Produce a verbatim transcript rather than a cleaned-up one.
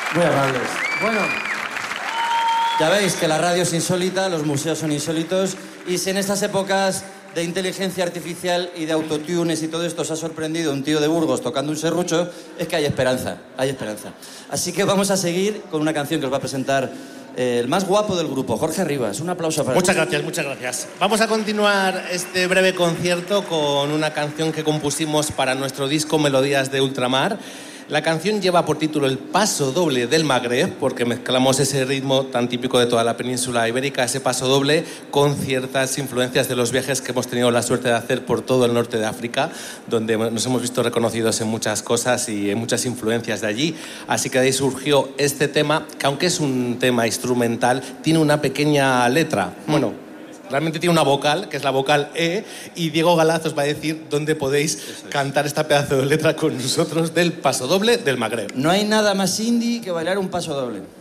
Muy amables. Bueno, ya veis que la radio es insólita, los museos son insólitos, y si en estas épocas de inteligencia artificial y de autotunes y todo esto os ha sorprendido un tío de Burgos tocando un serrucho, es que hay esperanza, hay esperanza. Así que vamos a seguir con una canción que os va a presentar eh, el más guapo del grupo, Jorge Rivas. Un aplauso para él. Muchas gracias, muchas gracias. Vamos a continuar este breve concierto con una canción que compusimos para nuestro disco Melodías de Ultramar. La canción lleva por título El paso doble del Magreb, porque mezclamos ese ritmo tan típico de toda la península ibérica, ese paso doble, con ciertas influencias de los viajes que hemos tenido la suerte de hacer por todo el norte de África, donde nos hemos visto reconocidos en muchas cosas y en muchas influencias de allí. Así que de ahí surgió este tema, que aunque es un tema instrumental, tiene una pequeña letra. Bueno, realmente tiene una vocal, que es la vocal E, y Diego Galaz os va a decir dónde podéis cantar esta pedazo de letra con nosotros del paso doble del Magreb. No hay nada más indie que bailar un paso doble.